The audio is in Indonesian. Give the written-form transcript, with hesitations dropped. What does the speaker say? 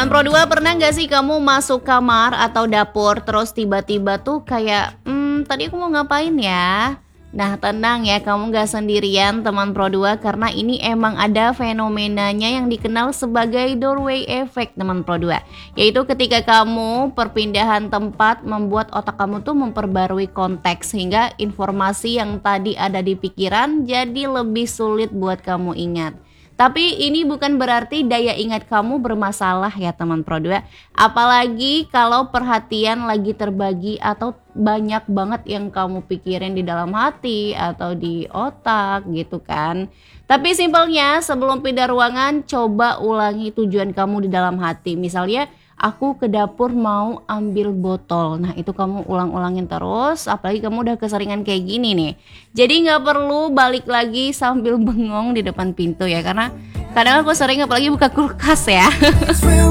Teman Pro 2, pernah nggak sih kamu masuk kamar atau dapur terus tiba-tiba tuh kayak, tadi aku mau ngapain ya? Nah tenang ya, kamu nggak sendirian teman Pro 2, karena ini emang ada fenomenanya yang dikenal sebagai doorway effect teman Pro 2. Yaitu ketika kamu perpindahan tempat membuat otak kamu tuh memperbarui konteks, sehingga informasi yang tadi ada di pikiran jadi lebih sulit buat kamu ingat. Tapi ini bukan berarti daya ingat kamu bermasalah ya teman Pro 2. Apalagi kalau perhatian lagi terbagi atau banyak banget yang kamu pikirin di dalam hati atau di otak gitu kan. Tapi simpelnya sebelum pindah ruangan, coba ulangi tujuan kamu di dalam hati. Misalnya aku ke dapur mau ambil botol. Nah itu kamu ulang-ulangin terus, apalagi kamu udah keseringan kayak gini nih. Jadi gak perlu balik lagi sambil bengong di depan pintu ya, karena kadang aku sering apalagi buka kulkas ya.